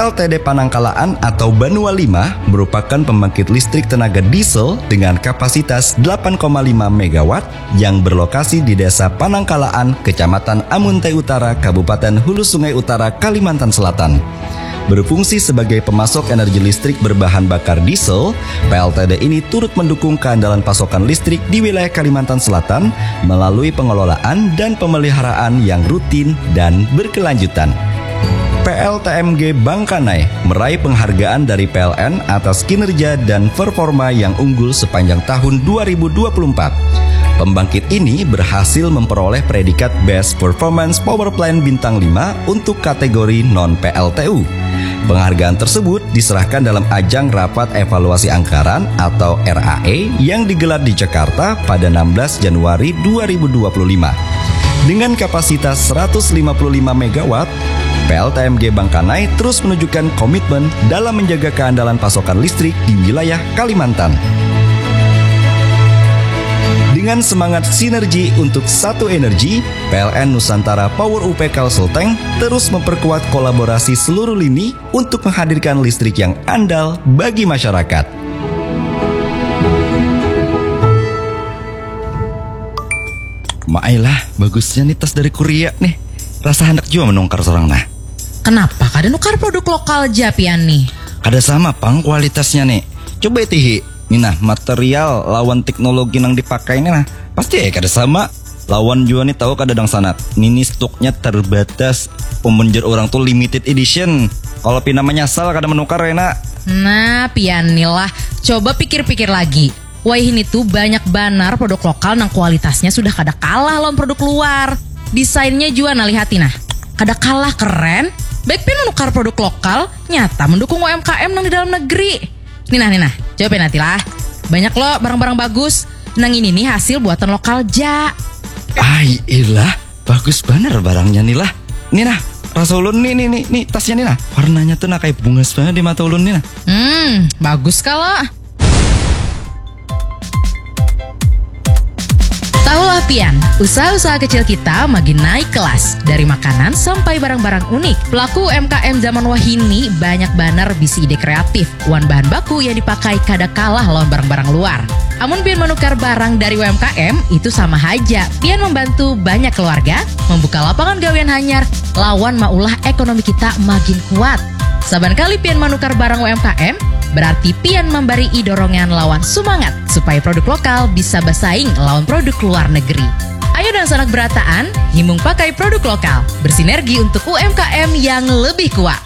PLTD Panangkalaan atau Banua 5 merupakan pembangkit listrik tenaga diesel dengan kapasitas 8,5 MW yang berlokasi di Desa Panangkalaan, Kecamatan Amuntai Utara, Kabupaten Hulu Sungai Utara, Kalimantan Selatan. Berfungsi sebagai pemasok energi listrik berbahan bakar diesel, PLTD ini turut mendukung keandalan pasokan listrik di wilayah Kalimantan Selatan melalui pengelolaan dan pemeliharaan yang rutin dan berkelanjutan. PLTMG Bangkanai meraih penghargaan dari PLN atas kinerja dan performa yang unggul sepanjang tahun 2024. Pembangkit ini berhasil memperoleh predikat Best Performance Power Plant Bintang 5 untuk kategori non-PLTU. Penghargaan tersebut diserahkan dalam ajang Rapat Evaluasi Anggaran atau RAE yang digelar di Jakarta pada 16 Januari 2025. Dengan kapasitas 155 MW, PLTMG Bangkanai terus menunjukkan komitmen dalam menjaga keandalan pasokan listrik di wilayah Kalimantan. Dengan semangat sinergi untuk satu energi, PLN Nusantara Power UP Kalselteng terus memperkuat kolaborasi seluruh lini untuk menghadirkan listrik yang andal bagi masyarakat. Mailah, bagusnya nih tas dari Korea nih. Rasa hendak juga menungkar seorang nah. Kenapa kada nukar produk lokal aja pian nih? Kada sama pang kualitasnya nih. Coba tihi. Ini nah, material lawan teknologi yang dipakai ini nah, pasti kada sama. Lawan juga nih tahu kada dang sanat. Ini stoknya terbatas. Pemenjer orang tuh limited edition. Kalau pina menyasal kada menukar enak. Nah, pian nih lah. Coba pikir-pikir lagi. Wah ini tuh banyak banar produk lokal nang kualitasnya sudah kada kalah lawan produk luar. Desainnya juga nah lihati nah. Kada kalah keren. Baik pin menukar produk lokal, nyata mendukung UMKM nang di dalam negeri. Nih nah, coba nanti lah. Banyak loh barang-barang bagus. Nang ini nih hasil buatan lokal ja. Ilah, bagus bener barangnya nih lah. Nih nah, rasa ulun nih tasnya nih nah. Warnanya tuh nah kayak bunga banget di mata ulun nih nah. Bagus kalau. Tahulah pian, usaha-usaha kecil kita makin naik kelas. Dari makanan sampai barang-barang unik. Pelaku UMKM zaman wahini banyak banar bisi ide kreatif. Wan bahan baku yang dipakai kada kalah lawan barang-barang luar. Amun pian menukar barang dari UMKM, itu sama aja. Pian membantu banyak keluarga, membuka lapangan gawean hanyar, lawan maulah ekonomi kita makin kuat. Saban kali pian menukar barang UMKM, berarti pian memberi dorongan lawan semangat supaya produk lokal bisa bersaing lawan produk luar negeri. Ayo dan sanak berataan, himung pakai produk lokal, bersinergi untuk UMKM yang lebih kuat.